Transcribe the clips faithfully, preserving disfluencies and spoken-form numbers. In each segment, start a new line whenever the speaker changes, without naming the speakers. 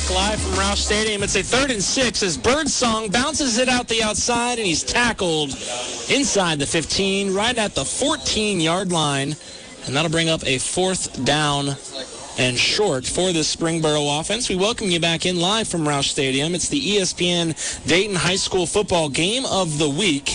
back live from Roush Stadium. It's a third and six as Birdsong bounces it out the outside, and he's tackled inside the fifteen, right at the fourteen-yard line. And that'll bring up a fourth down and short for this Springboro offense. We welcome you back in live from Roush Stadium. It's the E S P N Dayton High School football game of the week.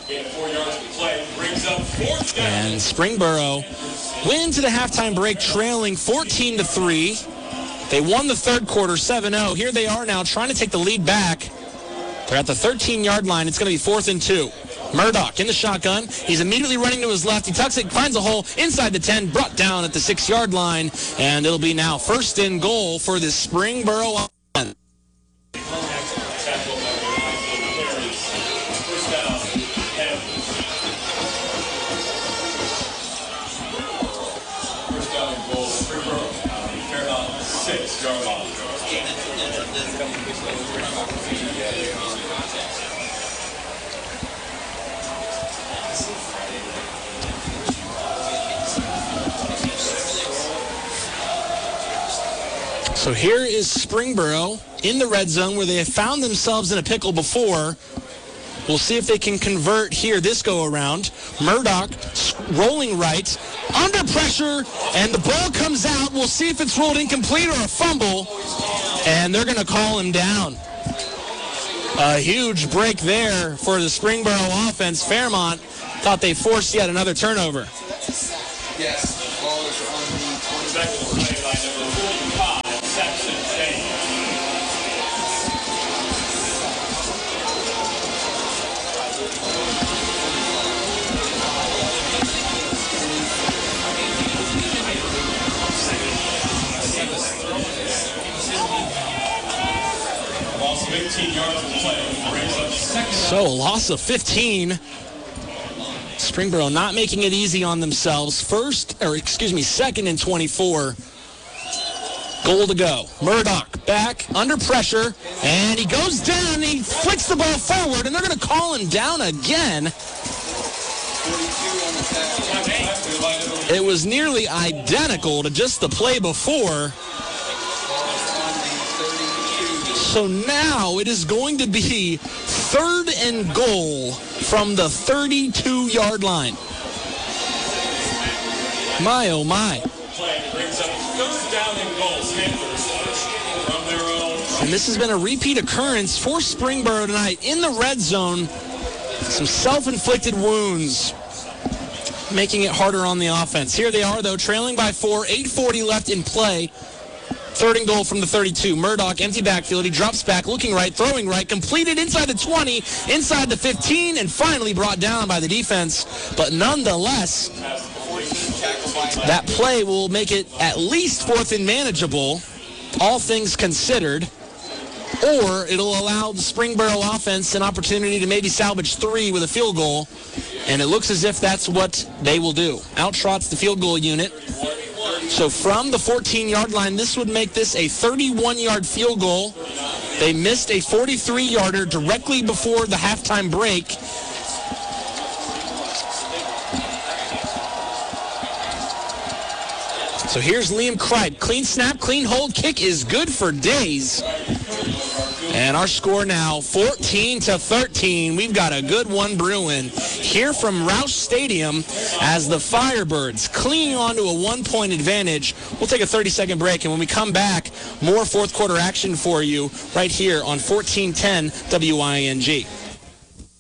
And Springboro went into the halftime break trailing fourteen to three. They won the third quarter seven oh. Here they are now trying to take the lead back. They're at the thirteen-yard line. It's going to be fourth and two. Murdoch in the shotgun. He's immediately running to his left. He tucks it, finds a hole inside the ten, brought down at the six-yard line. And it'll be now first and goal for the Springboro offense. So here is Springboro in the red zone where they have found themselves in a pickle before. We'll see if they can convert here this go-around. Murdoch rolling right, under pressure, and the ball comes out. We'll see if it's rolled incomplete or a fumble, and they're going to call him down. A huge break there for the Springboro offense. Fairmont thought they forced yet another turnover.
Yes, the ball is on the twenty-four.
So, a loss of fifteen. Springboro not making it easy on themselves. First, or excuse me, second and twenty-four. Goal to go. Murdoch back, under pressure, and he goes down, and he flicks the ball forward, and they're going to call him down again. It was nearly identical to just the play before. So now it is going to be third and goal from the thirty-two-yard line. My, oh, my. And this has been a repeat occurrence for Springboro tonight in the red zone. Some self-inflicted wounds making it harder on the offense. Here they are, though, trailing by four, eight forty left in play. Third and goal from the thirty-two. Murdoch, empty backfield. He drops back, looking right, throwing right, completed inside the twenty, inside the fifteen, and finally brought down by the defense. But nonetheless, that play will make it at least fourth and manageable, all things considered, or it'll allow the Springboro offense an opportunity to maybe salvage three with a field goal, and it looks as if that's what they will do. Out trots the field goal unit. So from the fourteen-yard line, this would make this a thirty-one-yard field goal. They missed a forty-three-yarder directly before the halftime break. So here's Liam Cripe. Clean snap, clean hold, kick is good for days. And our score now, fourteen to thirteen. We've got a good one brewing here from Roush Stadium as the Firebirds clinging on to a one-point advantage. We'll take a thirty-second break, and when we come back, more fourth quarter action for you right here on fourteen ten W I N G.